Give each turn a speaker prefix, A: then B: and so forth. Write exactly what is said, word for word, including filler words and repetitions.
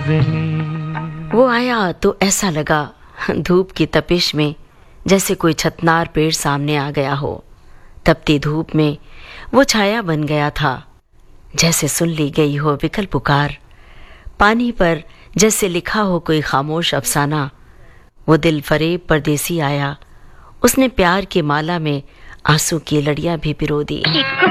A: वो आया तो ऐसा लगा धूप की तपिश में जैसे कोई छतनार पेड़ सामने आ गया हो। तपती धूप में वो छाया बन गया था, जैसे सुन ली गई हो विकल पुकार। पानी पर जैसे लिखा हो कोई खामोश अफसाना। वो दिल फरेब परदेसी आया, उसने प्यार की माला में आंसू की लड़ियां भी पिरो दी।